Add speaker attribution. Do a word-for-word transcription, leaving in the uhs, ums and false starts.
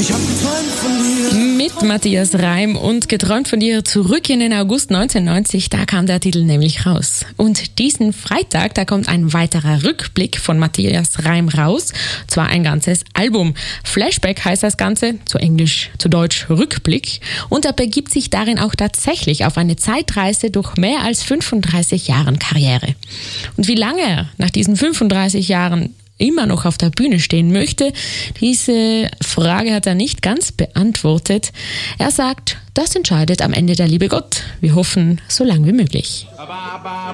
Speaker 1: Ich hab geträumt von dir.
Speaker 2: Mit Matthias Reim und geträumt von dir zurück in den August neunzehnhundertneunzig, da kam der Titel nämlich raus. Und diesen Freitag, da kommt ein weiterer Rückblick von Matthias Reim raus, zwar ein ganzes Album. Flashback heißt das Ganze, zu Englisch, zu Deutsch Rückblick, und er begibt sich darin auch tatsächlich auf eine Zeitreise durch mehr als fünfunddreißig Jahren Karriere. Und wie lange er nach diesen fünfunddreißig Jahren immer noch auf der Bühne stehen möchte, diese Frage hat er nicht ganz beantwortet. Er sagt, das entscheidet am Ende der liebe Gott. Wir hoffen, so lang wie möglich.